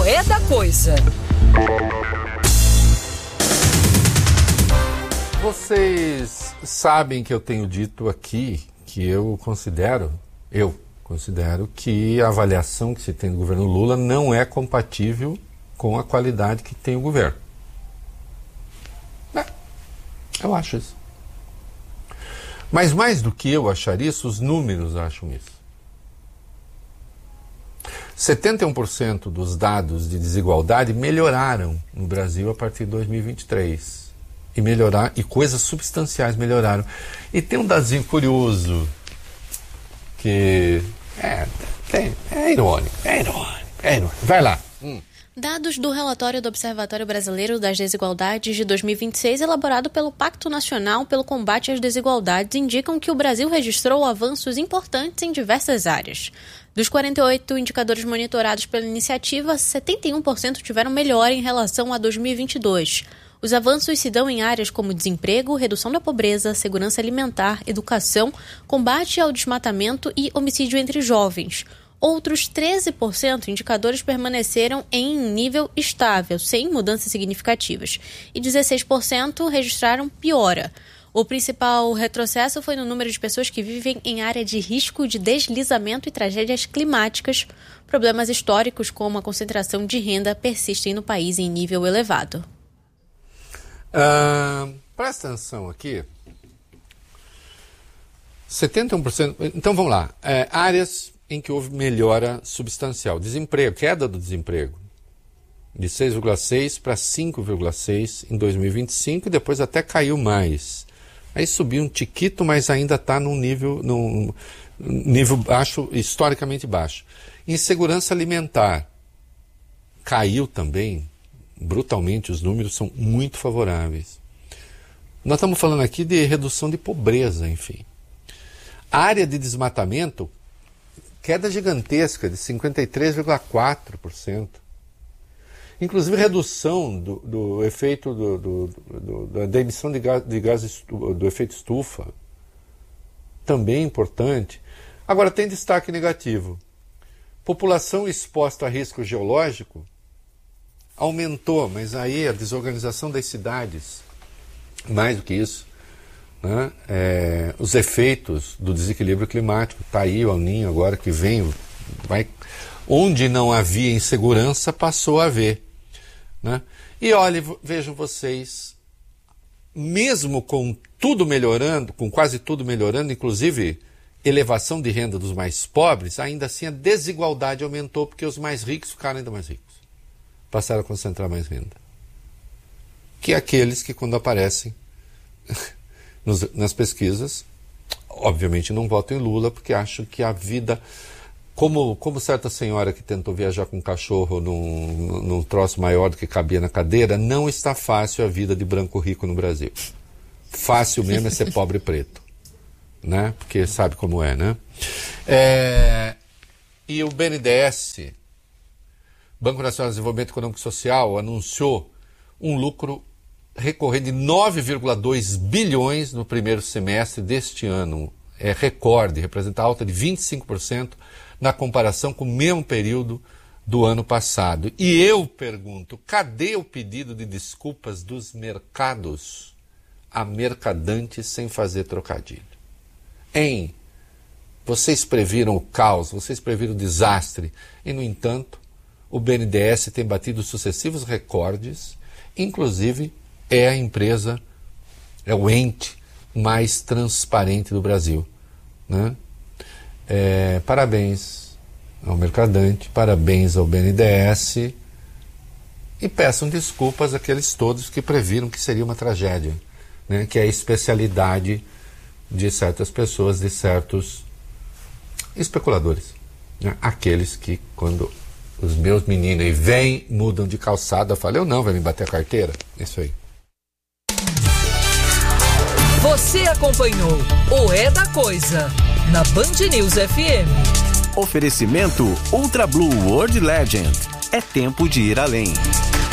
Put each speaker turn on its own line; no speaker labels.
O É da Coisa.
Vocês sabem que eu tenho dito aqui que eu considero que a avaliação que se tem do governo Lula não é compatível com a qualidade que tem o governo. Eu acho isso. Mas mais do que eu achar isso, os números acham isso. 71% dos dados de desigualdade melhoraram no Brasil a partir de 2023. E coisas substanciais melhoraram. E tem um dadozinho curioso que é irônico. Vai lá.
Dados do relatório do Observatório Brasileiro das Desigualdades de 2026, elaborado pelo Pacto Nacional pelo Combate às Desigualdades, indicam que o Brasil registrou avanços importantes em diversas áreas. Dos 48 indicadores monitorados pela iniciativa, 71% tiveram melhora em relação a 2022. Os avanços se dão em áreas como desemprego, redução da pobreza, segurança alimentar, educação, combate ao desmatamento e homicídio entre jovens. Outros 13% indicadores permaneceram em nível estável, sem mudanças significativas, e 16% registraram piora. O principal retrocesso foi no número de pessoas que vivem em área de risco de deslizamento e tragédias climáticas. Problemas históricos como a concentração de renda persistem no país em nível elevado.
Presta atenção aqui. 71%. Então vamos lá. Áreas em que houve melhora substancial. Desemprego, queda do desemprego. De 6,6 para 5,6 em 2025 e depois até caiu mais. Aí subiu um tiquito, mas ainda está num nível baixo, historicamente baixo. Insegurança alimentar. Caiu também. Brutalmente, os números são muito favoráveis. Nós estamos falando aqui de redução de pobreza, enfim. A área de desmatamento, queda gigantesca de 53,4%. Inclusive redução do efeito da emissão de gases do efeito estufa. Também importante. Agora tem destaque negativo. População exposta a risco geológico aumentou, mas aí a desorganização das cidades, mais do que isso, né? Os efeitos do desequilíbrio climático, está aí o El Niño agora que vai, onde não havia insegurança passou a haver, né? E olha, vejam vocês, mesmo com tudo melhorando, com quase tudo melhorando, inclusive elevação de renda dos mais pobres, ainda assim a desigualdade aumentou porque os mais ricos ficaram ainda mais ricos. Passaram a concentrar mais renda. Que aqueles que, quando aparecem nas pesquisas, obviamente não votam em Lula, porque acham que a vida, como certa senhora que tentou viajar com um cachorro num troço maior do que cabia na cadeira, não está fácil a vida de branco rico no Brasil. Fácil mesmo é ser pobre e preto, né? Porque sabe como é, né? E o BNDES, Banco Nacional de Desenvolvimento Econômico e Social, anunciou um lucro recorrente de 9,2 bilhões no primeiro semestre deste ano. É recorde, representa alta de 25% na comparação com o mesmo período do ano passado. E eu pergunto, cadê o pedido de desculpas dos mercados a mercadantes sem fazer trocadilho? Vocês previram o caos, vocês previram o desastre, e no entanto, o BNDES tem batido sucessivos recordes, inclusive é a empresa, é o ente mais transparente do Brasil, né? Parabéns ao mercadante, parabéns ao BNDES e peçam desculpas àqueles todos que previram que seria uma tragédia, né? Que é a especialidade de certas pessoas, de certos especuladores, né? Aqueles que, quando os meus meninos aí vêm, mudam de calçada, eu falo, eu não, vai me bater a carteira. Isso aí.
Você acompanhou o É da Coisa na Band News FM.
Oferecimento Ultra Blue World Legend. É tempo de ir além.